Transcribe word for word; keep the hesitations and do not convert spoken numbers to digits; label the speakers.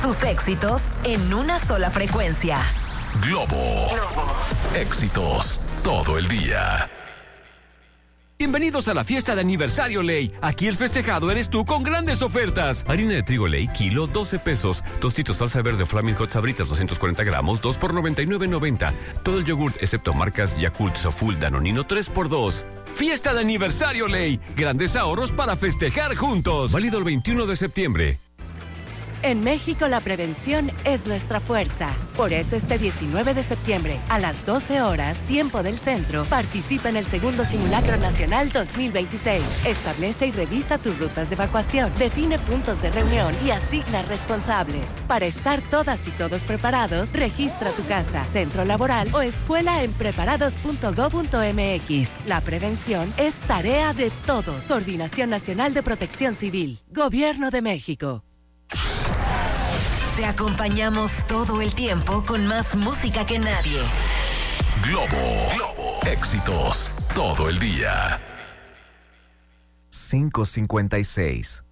Speaker 1: tus éxitos en una sola frecuencia.
Speaker 2: Globo. Globo. Éxitos todo el día.
Speaker 3: Bienvenidos a la fiesta de aniversario Ley. Aquí el festejado eres tú con grandes ofertas.
Speaker 4: Harina de trigo Ley, kilo, doce pesos. Tostitos salsa verde Flaming Hot Sabritas, doscientos cuarenta gramos, dos por noventa y nueve noventa. Todo el yogurt, excepto marcas Yakult, Soful, Danonino, tres por dos.
Speaker 3: Fiesta de aniversario Ley. Grandes ahorros para festejar juntos.
Speaker 4: Válido el veintiuno de septiembre.
Speaker 5: En México la prevención es nuestra fuerza. Por eso este diecinueve de septiembre, a las doce horas, tiempo del centro, participa en el segundo Simulacro Nacional dos mil veintiséis. Establece y revisa tus rutas de evacuación, define puntos de reunión y asigna responsables. Para estar todas y todos preparados, registra tu casa, centro laboral o escuela en preparados punto gob punto mx. La prevención es tarea de todos. Coordinación Nacional de Protección Civil. Gobierno de México.
Speaker 1: Te acompañamos todo el tiempo con más música que nadie.
Speaker 2: Globo. Globo. Éxitos todo el día.
Speaker 6: cinco cincuenta y seis.